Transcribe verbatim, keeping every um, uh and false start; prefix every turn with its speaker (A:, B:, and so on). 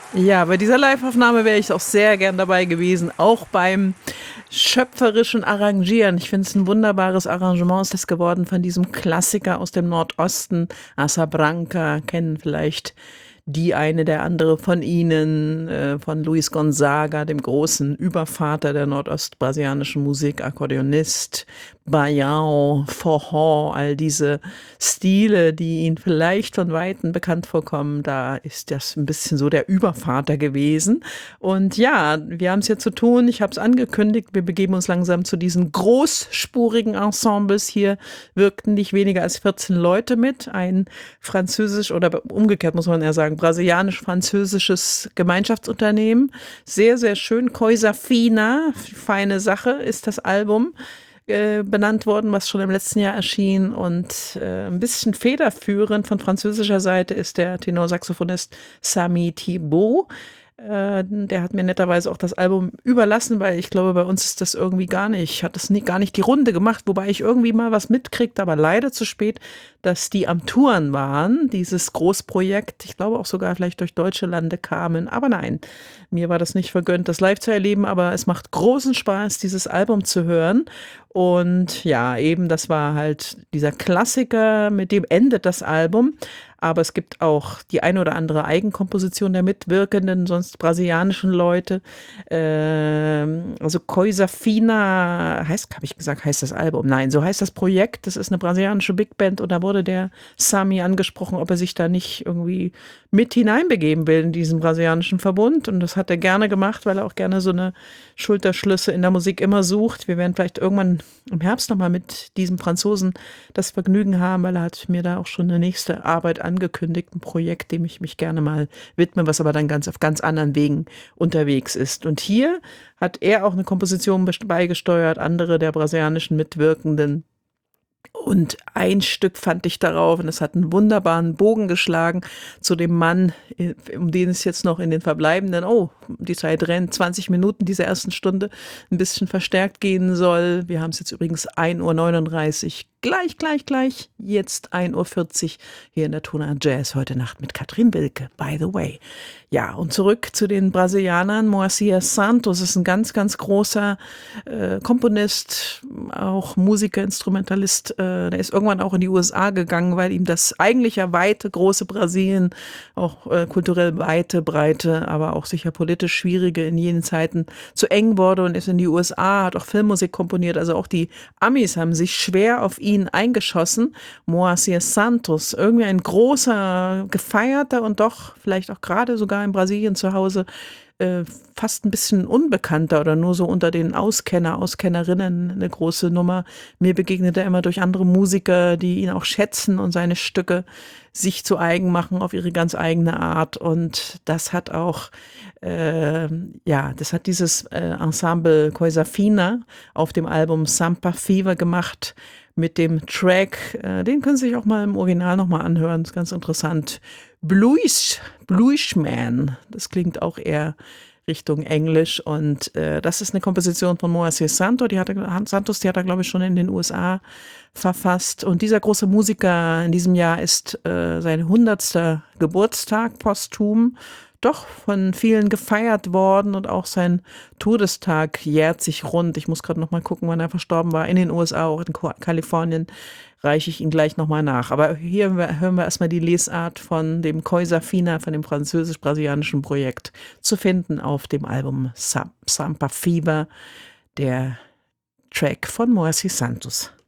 A: Ja, bei dieser Liveaufnahme wäre ich auch sehr gern dabei gewesen, auch beim schöpferischen Arrangieren. Ich finde es ein wunderbares Arrangement ist das geworden von diesem Klassiker aus dem Nordosten, Asa Branca, kennen vielleicht die eine, der andere von Ihnen, äh, von Luis Gonzaga, dem großen Übervater der nordostbrasilianischen Musik, Akkordeonist, Baião, Forró, all diese Stile, die Ihnen vielleicht von Weitem bekannt vorkommen, da ist das ein bisschen so der Übervater gewesen. Und ja, wir haben es hier zu tun, ich habe es angekündigt, wir begeben uns langsam zu diesen großspurigen Ensembles. Hier wirkten nicht weniger als vierzehn Leute mit, ein französisch oder umgekehrt muss man eher sagen, brasilianisch-französisches Gemeinschaftsunternehmen. Sehr, sehr schön. Coisa Fina, feine Sache, ist das Album äh, benannt worden, was schon im letzten Jahr erschien. Und äh, ein bisschen federführend von französischer Seite ist der Tenorsaxophonist Sami Thibault. Äh, der hat mir netterweise auch das Album überlassen, weil ich glaube, bei uns ist das irgendwie gar nicht, hat es nie, gar nicht die Runde gemacht, wobei ich irgendwie mal was mitkriegte, aber leider zu spät, dass die am Touren waren, dieses Großprojekt. Ich glaube auch sogar vielleicht durch deutsche Lande kamen, aber nein, mir war das nicht vergönnt, das live zu erleben, aber es macht großen Spaß, dieses Album zu hören. Und ja, eben, das war halt dieser Klassiker, mit dem endet das Album. Aber es gibt auch die eine oder andere Eigenkomposition der mitwirkenden, sonst brasilianischen Leute. Ähm, also Coisa Fina heißt, habe ich gesagt, heißt das Album? Nein, so heißt das Projekt. Das ist eine brasilianische Big Band und da wurde der Sami angesprochen, ob er sich da nicht irgendwie mit hineinbegeben will in diesen brasilianischen Verbund. Und das hat er gerne gemacht, weil er auch gerne so eine Schulterschlüsse in der Musik immer sucht. Wir werden vielleicht irgendwann im Herbst nochmal mit diesem Franzosen das Vergnügen haben, weil er hat mir da auch schon eine nächste Arbeit angekündigt, ein Projekt, dem ich mich gerne mal widme, was aber dann ganz auf ganz anderen Wegen unterwegs ist. Und hier hat er auch eine Komposition beigesteuert, andere der brasilianischen Mitwirkenden. Und ein Stück fand ich darauf, und es hat einen wunderbaren Bogen geschlagen zu dem Mann, um den es jetzt noch in den verbleibenden, oh, die Zeit rennt, zwanzig Minuten dieser ersten Stunde ein bisschen verstärkt gehen soll. Wir haben es jetzt übrigens ein Uhr neununddreißig, gleich, gleich, gleich, jetzt ein Uhr vierzig hier in der Tonart Jazz, heute Nacht mit Katrin Wilke, by the way. Ja, und zurück zu den Brasilianern. Moacir Santos ist ein ganz, ganz großer äh, Komponist, auch Musiker, Instrumentalist. Äh, der ist irgendwann auch in die U S A gegangen, weil ihm das eigentlich ja weite, große Brasilien, auch äh, kulturell weite, breite, aber auch sicher politisch schwierige in jenen Zeiten zu eng wurde und ist in die U S A, hat auch Filmmusik komponiert. Also auch die Amis haben sich schwer auf ihn eingeschossen. Moacir Santos, irgendwie ein großer, gefeierter und doch vielleicht auch gerade sogar in Brasilien zu Hause äh, fast ein bisschen unbekannter oder nur so unter den Auskenner, Auskennerinnen eine große Nummer. Mir begegnet er immer durch andere Musiker, die ihn auch schätzen und seine Stücke sich zu eigen machen auf ihre ganz eigene Art. Und das hat auch, äh, ja, das hat dieses äh, Ensemble Coisa Fina auf dem Album Sampa Fever gemacht mit dem Track, äh, den können Sie sich auch mal im Original nochmal anhören, das ist ganz interessant. Blues, Bluesman, das klingt auch eher Richtung Englisch und äh, das ist eine Komposition von Moacir Santos, die hat er, Santos, die hat er glaube ich schon in den U S A verfasst und dieser große Musiker in diesem Jahr ist äh, sein hundertster Geburtstag posthum, doch von vielen gefeiert worden und auch sein Todestag jährt sich rund. Ich muss gerade noch mal gucken, wann er verstorben war. In den U S A, auch in Kalifornien, reiche ich ihn gleich noch mal nach. Aber hier hören wir erstmal die Lesart von dem Coisa Fina, von dem französisch-brasilianischen Projekt, zu finden auf dem Album Sampa Fever, der Track von Moacir Santos.